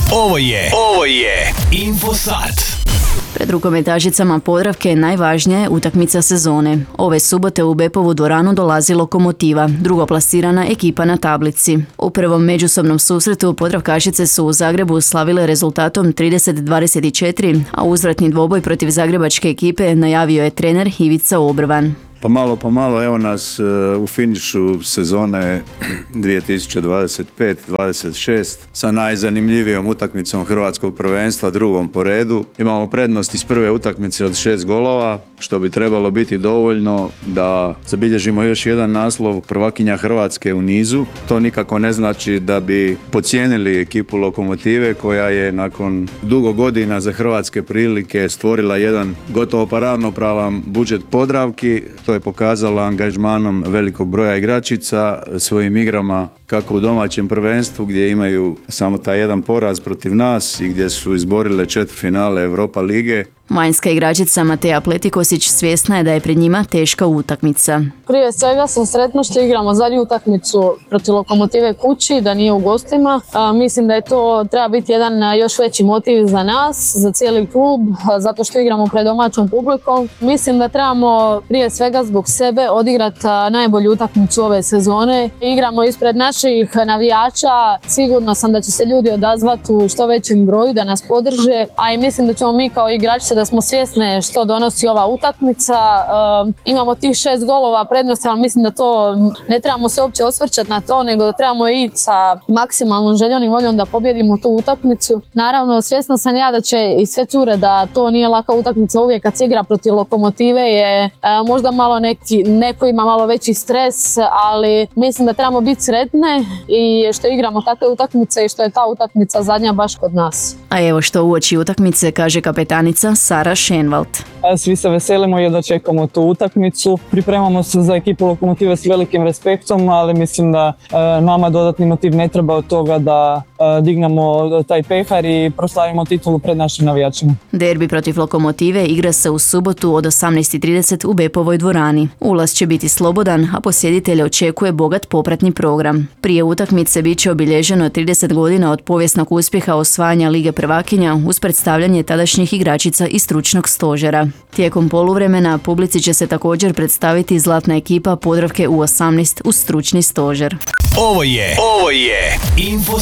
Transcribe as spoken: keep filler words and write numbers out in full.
Ovo je, ovo je Infosat. Pred rukometašicama Podravke najvažnija je utakmica sezone. Ove subote u Bepovu dvoranu dolazi Lokomotiva, drugoplasirana ekipa na tablici. U prvom međusobnom susretu Podravkašice su u Zagrebu slavile rezultatom trideset dvadeset četiri, a uzvratni dvoboj protiv zagrebačke ekipe najavio je trener Ivica Obrvan. Pa malo po malo evo nas u finišu sezone dvije tisuće dvadeset pet dvadeset šest sa najzanimljivijom utakmicom hrvatskog prvenstva, drugom po redu. Imamo prednost iz prve utakmice od šest golova, što bi trebalo biti dovoljno da zabilježimo još jedan naslov prvakinja Hrvatske u nizu. To nikako ne znači da bi podcijenili ekipu Lokomotive koja je nakon dugo godina za hrvatske prilike stvorila jedan gotovo pa ravnopravan budžet Podravki. To je pokazala angažmanom velikog broja igračica, svojim igrama kako u domaćem prvenstvu gdje imaju samo taj jedan poraz protiv nas i gdje su izborile četvrtfinale Europa lige. Vanjska igračica Mateja Pletikosić svjesna je da je pred njima teška utakmica. Prije svega sam sretna što igramo zadnju utakmicu protiv Lokomotive kući, da nije u gostima. A, mislim da je to treba biti jedan još veći motiv za nas, za cijeli klub, zato što igramo pred domaćom publikom. Mislim da trebamo prije svega zbog sebe odigrati najbolju utakmicu ove sezone. Igramo ispred naših navijača, sigurno sam da će se ljudi odazvati u što većem broju da nas podrže, a i mislim da ćemo mi kao igrači da smo svjesni što donosi ova utakmica. E, imamo tih šest golova prednosti, ali mislim da to ne trebamo se uopće osvrćati na to, nego da trebamo ići sa maksimalnom željom i voljom da pobjedimo tu utakmicu. Naravno, svjesna sam ja da će i sve cure da to nije laka utakmica uvijek kad se igra protiv Lokomotive, je e, možda malo neki, neko ima malo veći stres, ali mislim da trebamo biti sretne i što igramo takve utakmice i što je ta utakmica zadnja baš kod nas. A evo što uoči utakmice kaže kapetanica Sara Schenwald. Svi se veselimo i da čekamo tu utakmicu. Pripremamo se za ekipu Lokomotive s velikim respektom, ali mislim da e, nama dodatni motiv ne treba od toga da e, dignemo taj pehar i proslavimo titulu pred našim navijačima. Derbi protiv Lokomotive igra se u subotu od osamnaest i trideset u Bepovoj dvorani. Ulaz će biti slobodan, a posjetitelje očekuje bogat popratni program. Prije utakmice bit će obilježeno trideset godina od povijesnog uspjeha osvajanja Lige prvakinja uz predstavljanje tadašnjih igračica i stručnog stožera. Tijekom poluvremena publici će se također predstaviti zlatna ekipa Podravke u osamnaest uz stručni stožer. Ovo je, ovo je Info